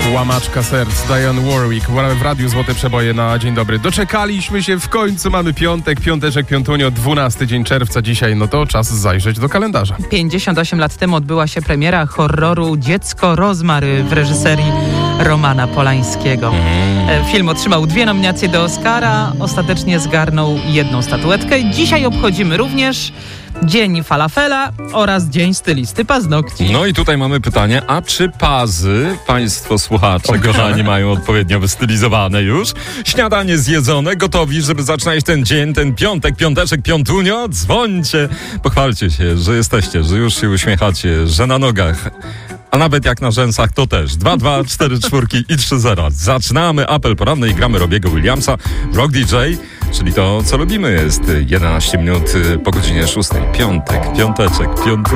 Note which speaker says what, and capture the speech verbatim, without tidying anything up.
Speaker 1: Łamaczka serc, Dionne Warwick w Radiu Złote Przeboje na Dzień Dobry. Doczekaliśmy się, w końcu mamy piątek, piąteczek, piątunio, dwunasty dzień czerwca dzisiaj, no to czas zajrzeć do kalendarza.
Speaker 2: pięćdziesiąt osiem lat temu odbyła się premiera horroru Dziecko Rozmary w reżyserii Romana Polańskiego. Mm. Film otrzymał dwie nominacje do Oscara, ostatecznie zgarnął jedną statuetkę. Dzisiaj obchodzimy również Dzień Falafela oraz Dzień Stylisty Paznokci.
Speaker 3: No i tutaj mamy pytanie, a czy pazy państwo słuchacze kochani mają odpowiednio wystylizowane już? Śniadanie zjedzone, gotowi, żeby zaczynać ten dzień, ten piątek, piąteczek, piątunio? Dzwońcie, pochwalcie się, że jesteście, że już się uśmiechacie, że na nogach. A nawet jak na rzęsach, to też. dwa, dwa, cztery, czwórki i trzy zero. Zaczynamy apel poranny i gramy Robiego Williamsa. Rock D J, czyli to, co lubimy, jest jedenaście minut po godzinie szóstej. Piątek, piąteczek, piątek.